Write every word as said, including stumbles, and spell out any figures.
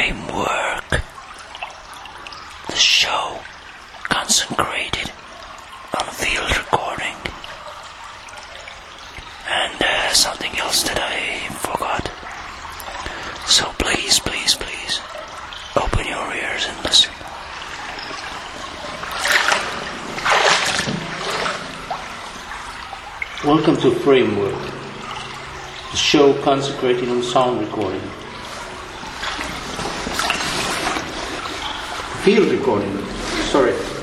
Framework, the show concentrated on field recording, and uh, something else that I forgot. So please, please, please, open your ears and listen. Welcome to Framework, the show consecrated on sound recording. Field recording, sorry.